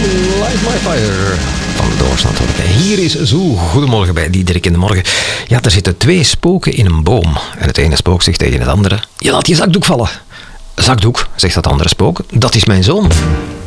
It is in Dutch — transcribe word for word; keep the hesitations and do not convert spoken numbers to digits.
Light My Fire van Doors natuurlijk. Hier is Zo, goedemorgen bij Diederik in de Morgen. Ja, er zitten twee spoken in een boom. En het ene spook zegt tegen het andere: je laat je zakdoek vallen. Zakdoek, zegt dat andere spook, dat is mijn zoon.